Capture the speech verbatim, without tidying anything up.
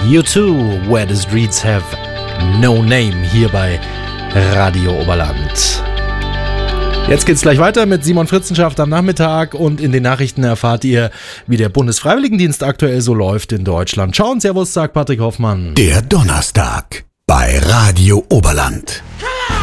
U two, Where the Streets Have No Name, hier bei Radio Oberland. Jetzt geht's gleich weiter mit Simon Fritzenschaft am Nachmittag und in den Nachrichten erfahrt ihr, wie der Bundesfreiwilligendienst aktuell so läuft in Deutschland. Ciao und Servus, sagt Patrick Hoffmann. Der Donnerstag bei Radio Oberland.